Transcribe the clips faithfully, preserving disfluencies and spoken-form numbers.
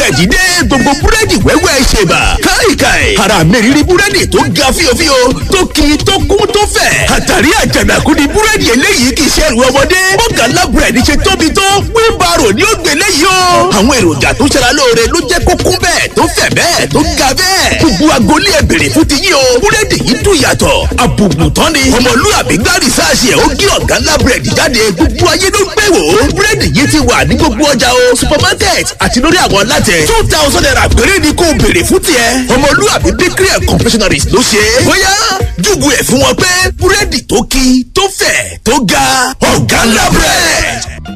búrẹ́dì dé gbogbo búrẹ́dì wẹ́wẹ́ ṣèbà káìkáì ara mẹ́rìírí búrẹ́dì tó ga fíofío tó kì í tó kún tó fẹ̀ àtàrí àjànàkú ni búrẹ́dì eléyìí kì í ṣe ẹrù ọmọdé bọ́gànlá búrẹ́dì ṣe tóbi tó wíńbàrò ni ó gbé léyìí o àwọn èròjà tó ṣara lóore ló jẹ́ kó kún bẹ́ẹ̀ tó fẹ̀ bẹ́ẹ̀ tó ga bẹ́ẹ̀ gbogbo agolé ẹ̀ bèrè fún ti yín o búrẹ́dì yìí dùn yàtọ̀ àbùkù tán ni ọmọlúwàbí gbárí sáàsì ẹ̀ ó gé ọ̀gànlá búrẹ́dì jáde gbogbo ayé ló gbé wò ó búrẹ́dì yìí ti wà ní gbogbo ọjà o supermarket àti lórí àwọn alátẹ two thousand naira péré ni kò béèrè fún tiẹ̀ ọmọlúwàbí bakery and confectionaries ló ṣe é bóyá júgù ẹ̀ fún wọn pé búrẹ́dì tó kí tó fẹ̀ tó ga ọ̀gànlá bread.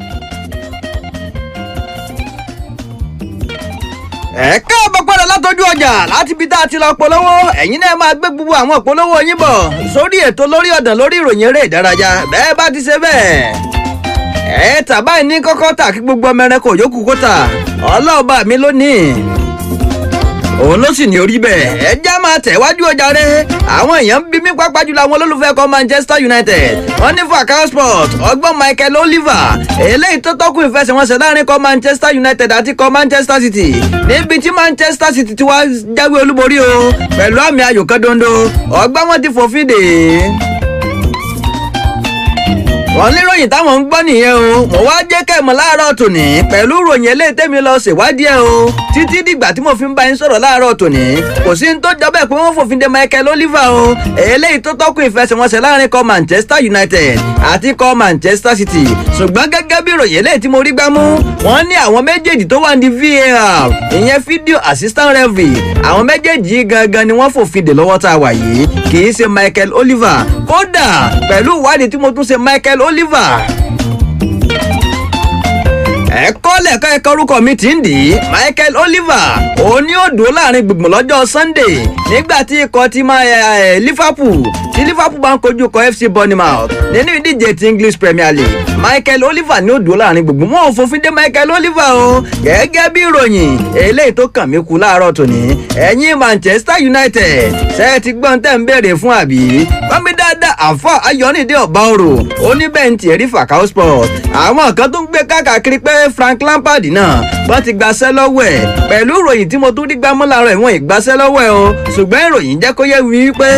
ẹ káàbọ̀ padà látọjú ọjà láti ibi tá a ti lọ polówó ẹ̀yin náà máa gbé gbogbo àwọn polówó yín bọ̀ sórí ètò lórí ọ̀dàn lórí ìròyìn eré ìdárayá bẹ́ẹ̀ bá ti ṣe bẹ́ẹ̀ ẹ tàbá ní kọ́kọ́ tà kí gbogbo ọmọ ẹranko yòókù kó tà ọlọ́ọ̀bá mi lónìí òun ló sì ní orí bẹ́ẹ̀ ẹ já máa tẹ̀wájú ọjà rẹ àwọn èèyàn ń bí mí pápá jùlọ àwọn olólùfẹ́ kan Manchester United wọ́n ní Falcao Sport ọgbọ́n Michael Oliver eléyìí tó tọ́kùn ìfẹsẹ̀wọnsẹ̀ láàrin kan Manchester United àti kan Manchester City níbi tí Manchester City ti wá jáwé olúborí o pẹ̀lú àmì ayò kan dondo ọgbọ́n wọn ti fòfin dè wọ́n níròyìn táwọn ń gbọ́ nìyẹn o mo wá jẹ́ kẹ́ mọ̀ láàárọ̀ tòní pẹ̀lú ròyìn eléyìí tẹ́mi lọ ṣèwádìí ẹ̀ o títí dìgbà tí mo fi ń bá yín sọ̀rọ̀ láàárọ̀ tòní kò sí ní tó jọ bẹ́ẹ̀ pé wọ́n fòfin de Michael Oliver o eléyìí tó tọ́kùn ìfẹsẹ̀wọnsẹ̀ láàrin kan Manchester United àti kan Manchester City ṣùgbọ́n gẹ́gẹ́ bí ròyìn eléyìí tí mo rí gbámú wọ́n ní àwọn méjèèjì tó wà ní V A R ìyẹn video assistant referee àwọn méjèèjì gangan ni wọ́n fòfin de lọ́wọ́ tá a wà yìí kì í ṣe Michael Oliver kódà pẹ̀lú ìwádìí tí mo tún ṣe Michael Oliver ẹ̀kọ́ lẹ́kọ́ ẹ̀kọ́ orúkọ mi ti ń dì í Michael Oliver òun ni ó dúró láàrin gbùngbùn lọ́jọ́ Sunday nígbà tí ikọ̀ ti máa ẹ̀ Liverpool tí Liverpool bá ń kojú ikọ̀ F C Bournemouth nínú ìdíje ti English Premier League Michael Oliver ni ó dúró láàrin gbùngbùn wọn ò fòfin dé Michael Oliver o gẹ́gẹ́ bí ìròyìn eléyìí tó kàn mí kú láàárọ̀ tòní ẹ̀yin Manchester United ṣe é ti gbọ́n tẹ́ ń béèrè fún àbí bámi dáadáa àfọ Ayọ̀nìdé Ọ̀báorò oníbẹ̀ǹtì ẹ̀rí Falcao Sport àwọn kan tó ń gbé káàkiri pé Frank Lampard náà wọ́n ti gbaṣẹ́ lọ́wọ́ ẹ̀ pẹ̀lú ìròyìn tí mo tún rí gbámọ́ láàárọ̀ ìwọ̀n ìgbaṣẹ́ lọ́wọ́ ẹ̀ o ṣùgbọ́n ìròyìn jẹ́ kó yé wí pé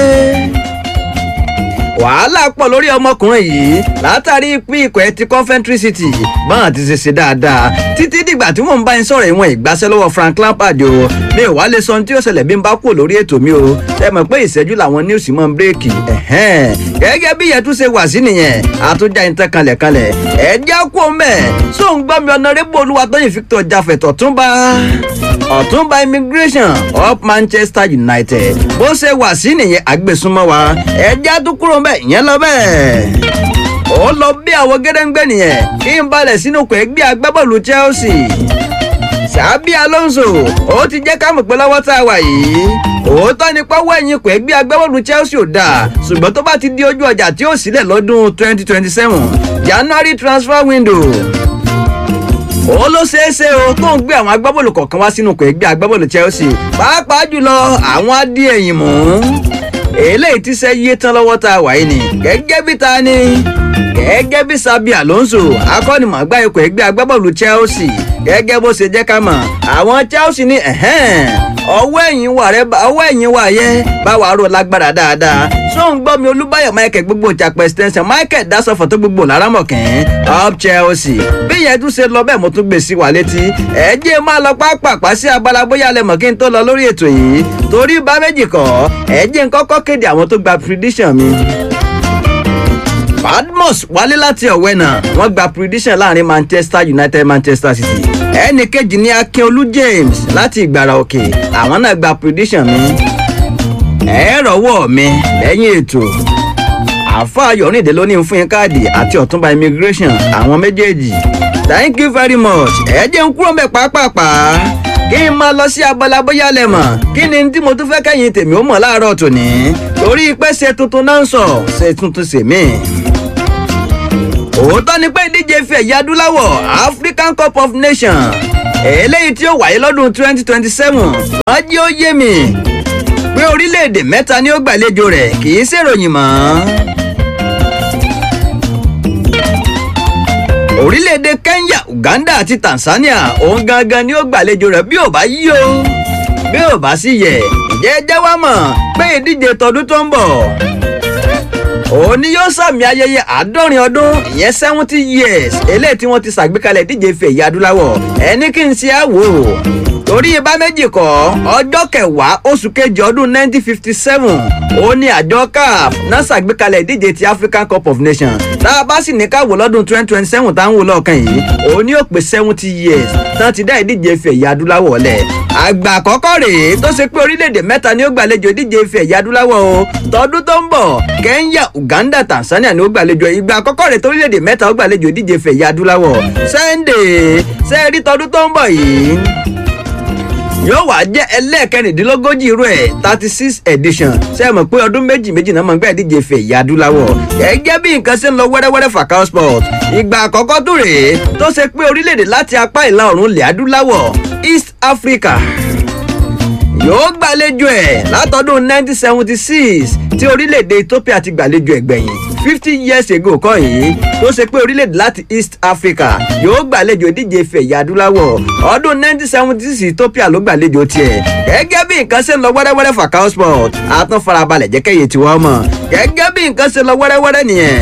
wàhálà pọ̀ lórí ọmọkùnrin yìí látàrí pín ikọ̀ ẹ̀ ti Coventry City báwọn ti ṣe ṣe dáadáa títí dìgbà tí wọ́n ń bá ń sọ̀rọ̀ ìwọ̀n ìgbàṣẹ́ lọ́wọ́ Frank Lampard o mi ò wá lè sọ ohun tí ó ṣẹlẹ̀ bí n bá kúrò lórí ètò mi o ẹ mọ̀ pé ìṣẹ́jú làwọn news mọ̀ ń bírèkì gẹ́gẹ́ bí yẹn tún ṣe wà sí nìyẹn àtúnjà ìtàn kalẹ̀kalẹ̀ ẹ jẹ́ kó mẹ́ sóun gbọ́ mi Honorable Olúwatóyìn Victor Jafet Ọ̀túnba Ọ̀túnba immigration of Manchester United bó ṣe wà sí nìyẹn àgbẹ̀súnmọ́ wa ẹ jẹ́ tó kúrò bẹ́ẹ̀ ìyẹn lọ bẹ́ẹ̀ ó lọ bí àwọn gẹ́dẹ́gbẹ́ nìyẹn kí n balẹ̀ sínú kò ẹgbẹ́ agbábọ́ọ̀lù Chelsea Xabi Alonso ó ti jẹ́ ká mọ̀ pé lọ́wọ́ tá a wà yìí òótọ́ ni pọ́wọ́ ẹ̀yìn kò ẹgbẹ́ agbábọ́ọ̀lù Chelsea ò dáa ṣùgbọ́n tó bá ti di ojú ọjà tí ó sílẹ̀ lọ́dún twenty twenty seven January transfer window ó ló ṣeé ṣe o tó ń gbé àwọn agbábọ́ọ̀lù kọ̀ọ̀kan wá sínú kò ẹgbẹ́ agbábọ́ọ̀lù Chelsea pàápàá jùlọ àwọn adìẹ̀yìn mú eléyìí ti ṣe yé tán lọ́wọ́ tá a wà yìí ni gẹ́gẹ́ bí ta ni gẹ́gẹ́ bí Xabi Alonso akọ́nimọ̀ọ́gbá ikọ̀ ẹgbẹ́ agbábọ́ọ̀lù Chelsea gẹ́gẹ́ bó ṣe jẹ́ ká mọ̀ àwọn Chelsea ní ọwọ́ ẹ̀yìn wà rẹ ọwọ́ ẹ̀yìn wà yẹ báwa rò lágbára dáadáa sóun gbọ́ mi Olúbáyọ̀ Michael gbogbo ìjàpọ̀ extension Michael dasọ̀fọ̀ tó gbogbo lárámọ̀kẹ́ up Chelsea bí yẹn tún ṣe lọ bẹ́ẹ̀ mo tún gbé sí wa létí ẹ jẹ́ máa lọ pápápá sí abala bóyá lẹ mọ̀ kí n tó lọ lórí ètò yìí torí bá méjì kọ́ ẹ jẹ́ n kọ́kọ́ kéde àwọn tó gba prediction mi. Badmus wálé láti Ọ̀wẹ́nà wọ́n gba prediction láàrin Manchester United Manchester City ẹnì kejì ní Akínolú James láti Ìgbàrà Òkè àwọn náà gba prediction mi ẹ rọ́wọ́ mi lẹ́yìn ètò àfọ Ayọ̀nìdé ló ní fún yín káàdì àti Ọ̀túnba immigration àwọn méjèèjì thank you very much ẹ jẹ́ ń kúrò mẹ́ pàápàá kí n máa lọ sí abala bóyá lẹ mọ̀ kí ni tí mo tún fẹ́ kẹ́yìn tèmi ó mọ̀ láàárọ̀ tòní torí pé ṣe tuntun náà ń sọ ṣe tuntun ṣèmí. òótọ́ ni pé ìdíje ife ẹ̀yẹ adúláwọ̀ African Cup of Nations eléyìí tí ó wáyé lọ́dún twenty twenty seven wọ́n jí ó yé mi pé orílẹ̀-èdè mẹ́ta ni ó gbàlejò rẹ̀ kì í ṣèròyìn mọ́. orílẹ̀-èdè Kenya Uganda àti Tanzania òun gangan ni ó gbàlejò rẹ̀ bí ò bá yí o bí ò bá sì yẹ ǹjẹ́ jẹ́ wá mọ̀ pé ìdíje tọdún tó ń bọ̀ òun ni yóò sàmì ayẹyẹ àádọ́rin ọdún ìyẹn seventy years eléyìí tí wọ́n ti ṣàgbékalẹ̀ ìdíje ife ẹ̀yẹ adúláwọ̀ ẹni kí n ṣe àwò torí ibà méjì kọ́ ọjọ́ kẹwàá oṣù kejì ọdún nineteen fifty seven òun ni àjọ caf náà ṣàgbékalẹ̀ ìdíje ti African Cup of Nations tá a bá sì ní ká wò lọ́dún twenty twenty seven tá à ń wò lọ́ọ̀kan yìí òun ni ó pé seventy years tán ti dá ìdíje ife ẹ̀yẹ adúláwọ̀ lẹ̀ àgbà àkọ́kọ́ rèé tó ṣe pé orílẹ̀-èdè mẹ́ta ni ó gbàlejò ìdíje ife ẹ̀yẹ adúláwọ̀ o tọdún tó ń bọ̀ Kenya Uganda Tanzania ni ó gbàlejò ìgbà àkọ́kọ́ rèé tó orílẹ̀-èdè mẹ́ta ó gbàlejò ìdíje ife ẹ̀yẹ adúláwọ̀ Sunday sẹ́ẹ̀rí tọdún tó ń bọ̀ yìí yóò wá jẹ́ ẹlẹ́ẹ̀kẹrìndínlógójì irú ẹ̀ thirty six edition ṣe é mọ̀ pé ọdún méjì méjì náà máa ń gbà ìdíje ife ẹ̀yẹ adúláwọ̀ gẹ́gẹ́ bí nǹkan ṣe ń lọ wẹ́rẹ́wẹ́rẹ́ Fakao Sport ìgbà àkọ́kọ́ tó rèé tó ṣe pé orílẹ̀-èdè láti apá ìlà oòrùn ilẹ̀ adúláwọ̀ East Africa yóò gbàlejò ẹ̀ látọdún nineteen seventy six tí orílẹ̀-èdè Ethiopia ti gbàlejò ẹ̀ gbẹ̀yìn fifty years ago kọ́ yìí tó ṣe pé orílẹ̀-èdè láti East Africa yóò gbàlejò ìdíje ife ẹ̀yẹ adúláwọ̀ ọdún nineteen seventy six Ethiopia ló gbàlejò tiẹ̀ gẹ́gẹ́ bí nǹkan ṣe ń lọ wẹ́rẹ́wẹ́rẹ́ Fakao Sport àtún farabalẹ̀ jẹ́ kẹ́yẹ tiwọn mọ̀ gẹ́gẹ́ bí nǹkan ṣe lọ wẹ́rẹ́wẹ́rẹ́ nìyẹn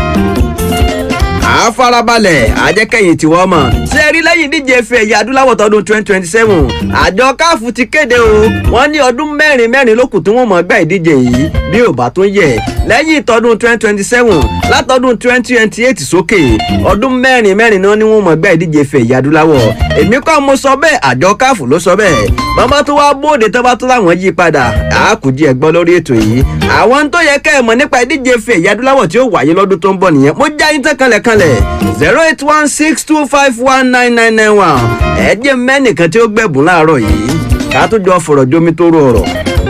àfarabalẹ̀ àjẹkẹ́yìn tí wọ́n mọ̀ ṣe rí lẹ́yìn díje ife ẹ̀yẹ adúláwọ̀ tọdún twenty twenty seven àjọ káàfù ti kéde o wọ́n ní ọdún mẹ́rin mẹ́rin ló kù tí wọ́n mọ̀ gbá ìdíje yìí bí ò bá tó yẹ lẹ́yìn tọdún twenty twenty seven látọdún twenty twenty eight sókè ọdún mẹ́rin mẹ́rin náà ni wọ́n mọ̀ gbá ìdíje ife ẹ̀yẹ adúláwọ̀ èmi kọ́ mo sọ bẹ́ẹ̀ àjọ káàfù ló sọ bẹ́ẹ̀ bàbá tó wá bóde tó bá tó láwọn yí padà àákùjí ẹ̀gbọ́n lórí ètò yìí àwọn tó yẹ kẹ́ ẹ̀ mọ̀ nípa ìdíje ife ẹ̀yẹ adúláwọ̀ tí ó wáyé lọ́dún tó ń bọ̀ nìyẹn mo já yín tán kanlẹ̀ kanlẹ̀ zero eight one six two five one nine nine nine one ẹ jẹ́ mẹ́nìkan tí ó gbẹ̀bùn láàárọ̀ yìí ká tó jọ fọ̀rọ̀ jomi tó rú ọ̀rọ̀.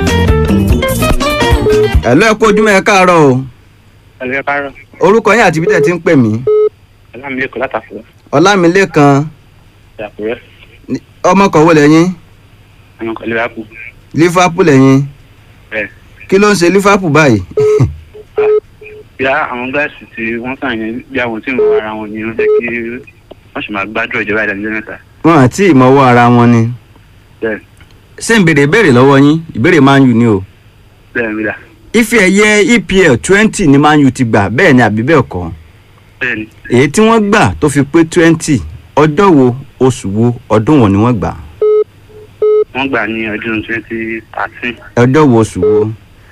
ẹ̀lọ́ ẹ kú ojúmọ́ ẹ káàárọ̀ o. ẹ̀lọ́ ẹ káàárọ̀. orúkọ yín àti ibi tẹ̀ ti ń pè mí. Ọlámilékan látàkùrẹ́. Ọlámilékan. Àkùrẹ́. ọmọ kan wo lẹ́yìn. ọmọ kan Liverpool. Liverpool lẹ́yìn. bẹ́ẹ̀. kí ló ń ṣe Liverpool báyìí. bí àwọn gáàsì tí wọ́n sàn yẹn bí àwọn tí ń wọ ara wọn ni wọ́n jẹ́ kí wọ́n sì máa gbádùn ìjọba ìdánilẹ́ mẹ́ta. wọn àti ìmọ̀wọ́ ara wọn ni. bẹ́ẹ̀. ṣé ń béèrè ìbéèrè lọ́wọ́ yín ìbéèrè Man U ni o. bẹ́ẹ̀ ni dà. ife ẹ̀yẹ E P L twenty ni Man U ti gbà bẹ́ẹ̀ ni àbí bẹ́ẹ̀ kọ́. bẹ́ẹ̀ ni. èyí tí wọ́n gbà tó fi pé twenty ọjọ́ wo oṣù wo ọdún wo ni wọ́n gbà. wọ́n gbà ní ọdún twenty thirteen. ọjọ́ wo oṣù wo.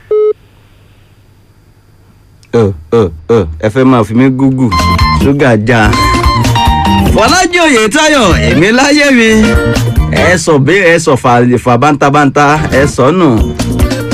ẹ ẹ ẹ ẹ fẹ́ máa fi mí gúgù ṣúgà já. Fọlájí Oyètáyọ̀ èmi láyé mi ẹ sọ bí ẹ sọ fà fà bántabántá ẹ sọ nù